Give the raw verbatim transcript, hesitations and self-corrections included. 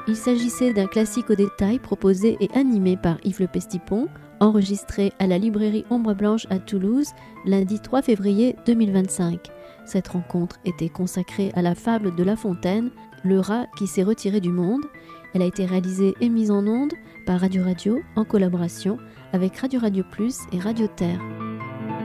Il s'agissait d'un classique au détail proposé et animé par Yves Le Pestipon, enregistré à la librairie Ombre Blanche à Toulouse, lundi trois février deux mille vingt-cinq. Cette rencontre était consacrée à la fable de La Fontaine, le rat qui s'est retiré du monde. Elle a été réalisée et mise en onde par Radio Radio en collaboration avec Radio Radio Plus et Radio Terre.